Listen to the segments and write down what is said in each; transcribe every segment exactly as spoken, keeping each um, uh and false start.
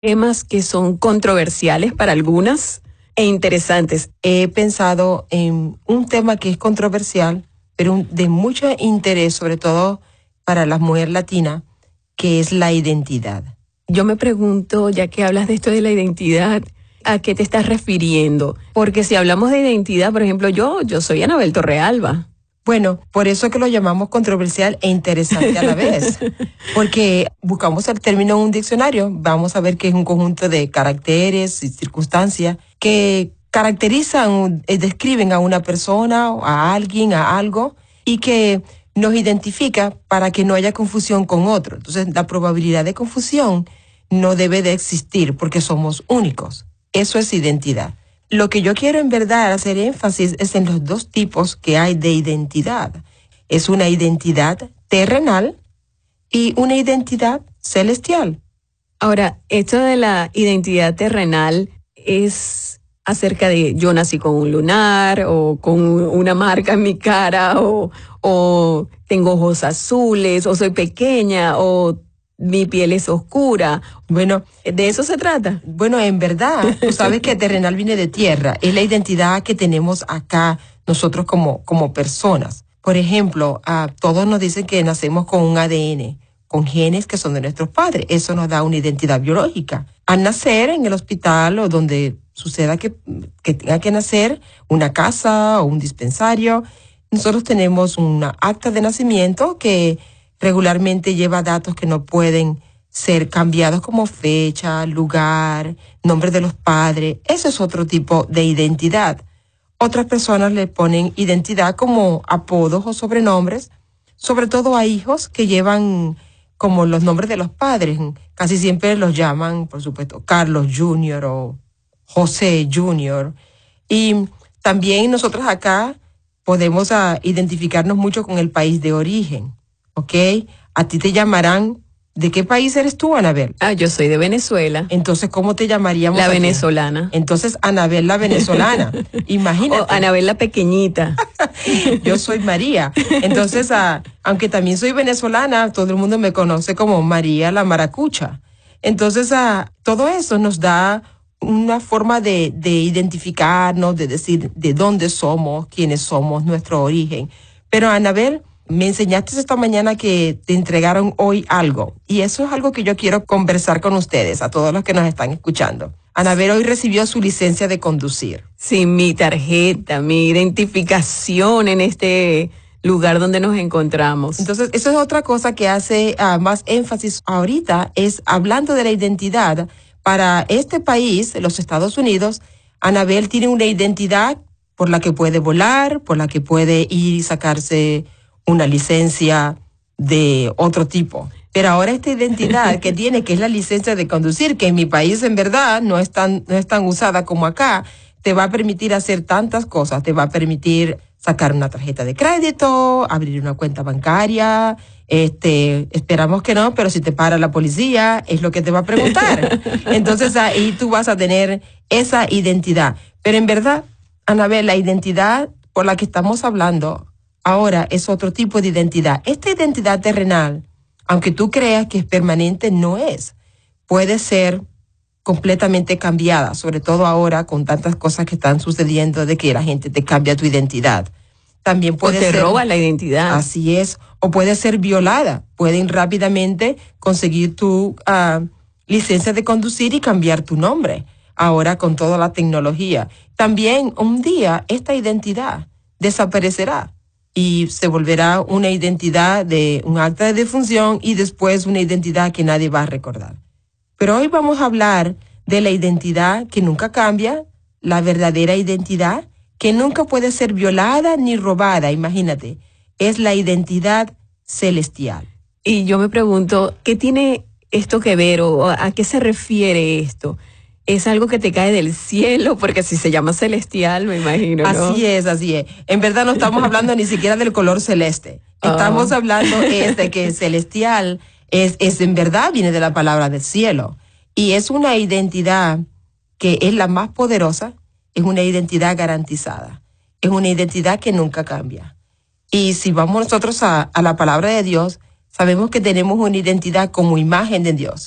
temas que son controversiales para algunas e interesantes. He pensado en un tema que es controversial, pero un- de mucho interés, sobre todo para la mujer latina, que es la identidad. Yo me pregunto, ya que hablas de esto de la identidad, ¿a qué te estás refiriendo? Porque si hablamos de identidad, por ejemplo, yo, yo soy Anabel Torrealba. Bueno, por eso que lo llamamos controversial e interesante a la vez, porque buscamos el término en un diccionario, vamos a ver que es un conjunto de caracteres y circunstancias que caracterizan, eh, describen a una persona, o a alguien, a algo, y que nos identifica para que no haya confusión con otro. Entonces, la probabilidad de confusión no debe de existir porque somos únicos. Eso es identidad. Lo que yo quiero en verdad hacer énfasis es en los dos tipos que hay de identidad. Es una identidad terrenal y una identidad celestial. Ahora, esto de la identidad terrenal es acerca de yo nací con un lunar o con una marca en mi cara o, o tengo ojos azules o soy pequeña o mi piel es oscura. Bueno, ¿De eso se trata? bueno, en verdad, tú sabes que terrenal viene de tierra. Es la identidad que tenemos acá nosotros como, como personas. Por ejemplo, a todos nos dicen que nacemos con un A D N, con genes que son de nuestros padres. Eso nos da una identidad biológica. Al nacer en el hospital o donde suceda que, que tenga que nacer, una casa o un dispensario, nosotros tenemos una acta de nacimiento que regularmente lleva datos que no pueden ser cambiados como fecha, lugar, nombre de los padres. Ese es otro tipo de identidad. Otras personas le ponen identidad como apodos o sobrenombres, sobre todo a hijos que llevan como los nombres de los padres. Casi siempre los llaman, por supuesto, Carlos junior o José junior Y también nosotros acá podemos ah, identificarnos mucho con el país de origen, ¿ok? A ti te llamarán, ¿de qué país eres tú, Anabel? Ah, yo soy de Venezuela. Entonces, ¿cómo te llamaríamos? La a ti? venezolana. Entonces, Anabel la venezolana. Imagínate. O Anabel la pequeñita. Yo soy María. Entonces, ah, aunque también soy venezolana, todo el mundo me conoce como María la Maracucha. Entonces, ah, todo eso nos da una forma de, de identificarnos, de decir de dónde somos, quiénes somos, nuestro origen. Pero, Anabel, me enseñaste esta mañana que te entregaron hoy algo. Y eso es algo que yo quiero conversar con ustedes, a todos los que nos están escuchando. Anabel hoy recibió su licencia de conducir. Sí, mi tarjeta, mi identificación en este lugar donde nos encontramos. Entonces, eso es otra cosa que hace uh, más énfasis ahorita, es hablando de la identidad. Para este país, los Estados Unidos, Anabel tiene una identidad por la que puede volar, por la que puede ir y sacarse una licencia de otro tipo. Pero ahora esta identidad que tiene, que es la licencia de conducir, que en mi país en verdad no es tan, no es tan usada como acá, te va a permitir hacer tantas cosas. Te va a permitir sacar una tarjeta de crédito, abrir una cuenta bancaria. Este, esperamos que no, pero si te para la policía, es lo que te va a preguntar. Entonces ahí tú vas a tener esa identidad. Pero en verdad, Anabel, la identidad por la que estamos hablando ahora es otro tipo de identidad. Esta identidad terrenal, aunque tú creas que es permanente, no es. Puede ser completamente cambiada, sobre todo ahora con tantas cosas que están sucediendo de que la gente te cambia tu identidad. También puede o te ser, roba la identidad. Así es. O puede ser violada. Pueden rápidamente conseguir tu uh, licencia de conducir y cambiar tu nombre. Ahora con toda la tecnología. También un día esta identidad desaparecerá y se volverá una identidad de un acta de defunción y después una identidad que nadie va a recordar. Pero hoy vamos a hablar de la identidad que nunca cambia, la verdadera identidad que nunca puede ser violada ni robada, imagínate, es la identidad celestial. Y yo me pregunto, ¿qué tiene esto que ver o a qué se refiere esto? ¿Es algo que te cae del cielo? Porque si se llama celestial, me imagino, ¿no? Así es, así es. En verdad no estamos hablando ni siquiera del color celeste. Estamos oh. hablando es de que celestial es, es en verdad viene de la palabra del cielo. Y es una identidad que es la más poderosa, es una identidad garantizada, es una identidad que nunca cambia. Y si vamos nosotros a, a la palabra de Dios, sabemos que tenemos una identidad como imagen de Dios.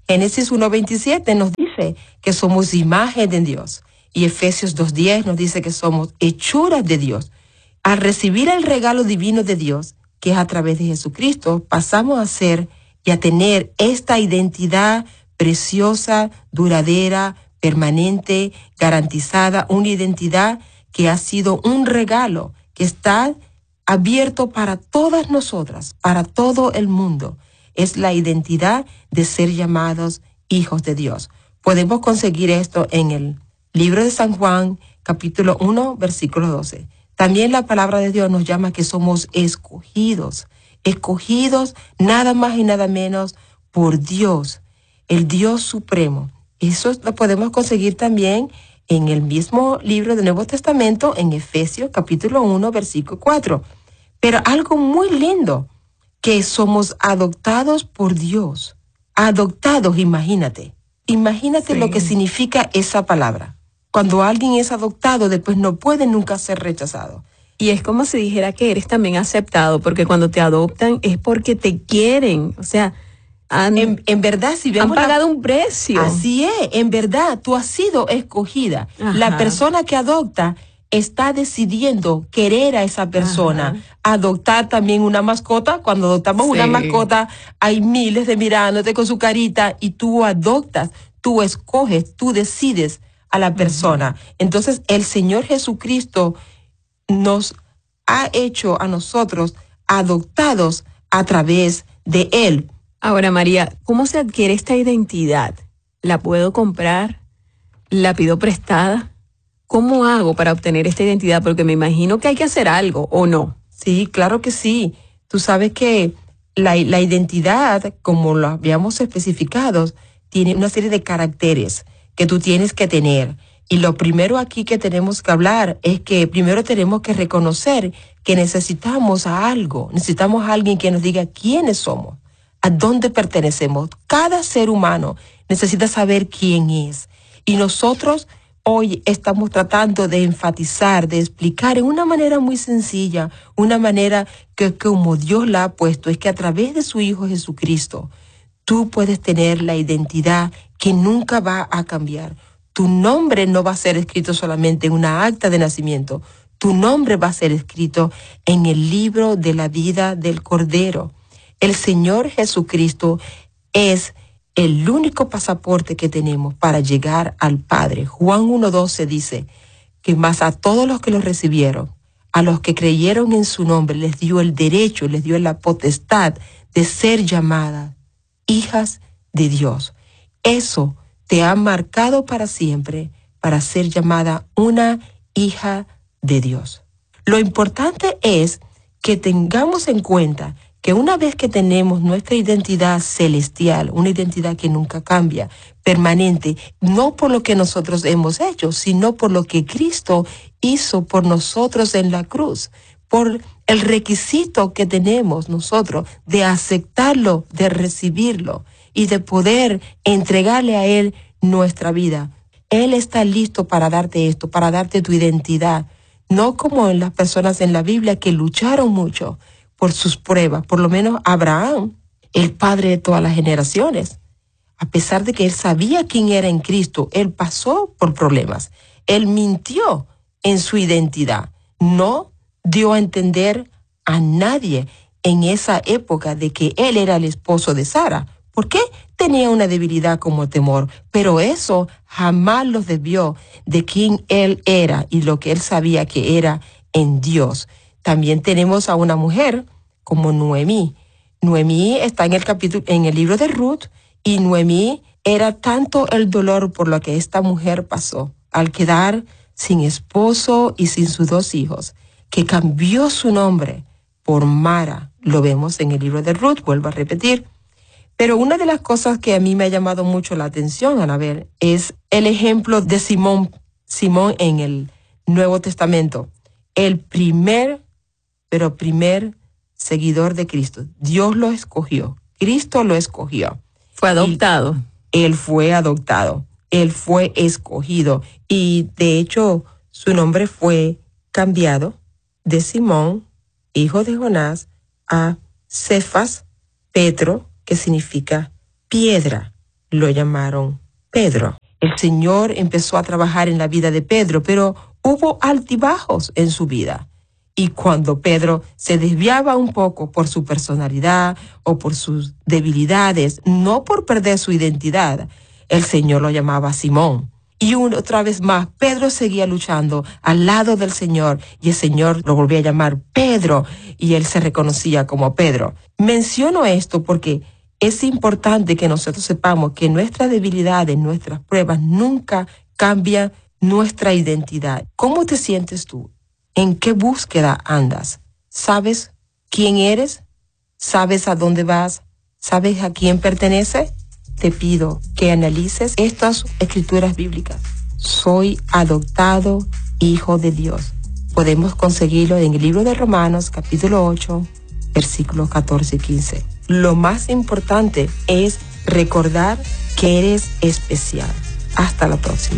Génesis uno veintisiete nos dice que somos imagen de Dios. Y Efesios dos diez nos dice que somos hechuras de Dios. Al recibir el regalo divino de Dios, que es a través de Jesucristo, pasamos a ser y a tener esta identidad preciosa, duradera, permanente, garantizada, una identidad que ha sido un regalo, que está abierto para todas nosotras, para todo el mundo. Es la identidad de ser llamados hijos de Dios. Podemos conseguir esto en el libro de San Juan, capítulo uno, versículo doce. También la palabra de Dios nos llama que somos escogidos, escogidos nada más y nada menos por Dios, el Dios supremo. Eso lo podemos conseguir también en el mismo libro del Nuevo Testamento, en Efesios capítulo uno, versículo cuatro. Pero algo muy lindo, que somos adoptados por Dios. Adoptados, imagínate. Imagínate sí. Lo que significa esa palabra. Cuando alguien es adoptado, después no puede nunca ser rechazado. Y es como si dijera que eres también aceptado, porque cuando te adoptan es porque te quieren. O sea, han, en, en verdad, si vemos han pagado la, un precio. Así es, en verdad, tú has sido escogida. Ajá. La persona que adopta está decidiendo querer a esa persona. Ajá. Adoptar también una mascota. Cuando adoptamos sí. una mascota, hay miles de mirándote con su carita y tú adoptas, tú escoges, tú decides a la persona. Uh-huh. Entonces, el Señor Jesucristo nos ha hecho a nosotros adoptados a través de Él. Ahora, María, ¿cómo se adquiere esta identidad? ¿La puedo comprar? ¿La pido prestada? ¿Cómo hago para obtener esta identidad? Porque me imagino que hay que hacer algo, ¿o no? Sí, claro que sí. Tú sabes que la, la identidad, como lo habíamos especificado, tiene una serie de caracteres que tú tienes que tener. Y lo primero aquí que tenemos que hablar es que primero tenemos que reconocer que necesitamos a algo, necesitamos a alguien que nos diga quiénes somos, a dónde pertenecemos. Cada ser humano necesita saber quién es. Y nosotros hoy estamos tratando de enfatizar, de explicar en una manera muy sencilla, una manera que como Dios la ha puesto, es que a través de su Hijo Jesucristo, tú puedes tener la identidad que nunca va a cambiar. Tu nombre no va a ser escrito solamente en una acta de nacimiento. Tu nombre va a ser escrito en el libro de la vida del Cordero. El Señor Jesucristo es el único pasaporte que tenemos para llegar al Padre. Juan uno doce dice que más a todos los que lo recibieron, a los que creyeron en su nombre, les dio el derecho, les dio la potestad de ser llamadas hijas de Dios. Eso te ha marcado para siempre para ser llamada una hija de Dios. Lo importante es que tengamos en cuenta que una vez que tenemos nuestra identidad celestial, una identidad que nunca cambia, permanente, no por lo que nosotros hemos hecho, sino por lo que Cristo hizo por nosotros en la cruz, por el requisito que tenemos nosotros de aceptarlo, de recibirlo y de poder entregarle a Él nuestra vida. Él está listo para darte esto, para darte tu identidad, no como en las personas en la Biblia que lucharon mucho por sus pruebas. Por lo menos Abraham, el padre de todas las generaciones, a pesar de que él sabía quién era en Cristo, él pasó por problemas. Él mintió en su identidad. No dio a entender a nadie en esa época de que él era el esposo de Sara. ¿Por qué? Tenía una debilidad como temor, pero eso jamás los desvió de quién él era y lo que él sabía que era en Dios. También tenemos a una mujer como Noemí. Noemí está en el capítulo, en el libro de Ruth, y Noemí era tanto el dolor por lo que esta mujer pasó al quedar sin esposo y sin sus dos hijos, que cambió su nombre por Mara. Lo vemos en el libro de Ruth, vuelvo a repetir. Pero una de las cosas que a mí me ha llamado mucho la atención, Anabel, es el ejemplo de Simón, Simón en el Nuevo Testamento. El primer, pero primer seguidor de Cristo. Dios lo escogió. Cristo lo escogió. Fue adoptado. Y él fue adoptado. Él fue escogido. Y de hecho, su nombre fue cambiado de Simón, hijo de Jonás, a Cefas, Pedro, que significa piedra. lo llamaron Pedro. El Señor empezó a trabajar en la vida de Pedro, pero hubo altibajos en su vida. Y cuando Pedro se desviaba un poco por su personalidad o por sus debilidades, no por perder su identidad, el Señor lo llamaba Simón. Y una, otra vez más, Pedro seguía luchando al lado del Señor y el Señor lo volvía a llamar Pedro y él se reconocía como Pedro. Menciono esto porque es importante que nosotros sepamos que nuestras debilidades, nuestras pruebas nunca cambian nuestra identidad. ¿Cómo te sientes tú? ¿En qué búsqueda andas? ¿Sabes quién eres? ¿Sabes a dónde vas? ¿Sabes a quién perteneces? Te pido que analices estas escrituras bíblicas. Soy adoptado hijo de Dios. Podemos conseguirlo en el libro de Romanos, capítulo ocho, versículos catorce y quince. Lo más importante es recordar que eres especial. Hasta la próxima.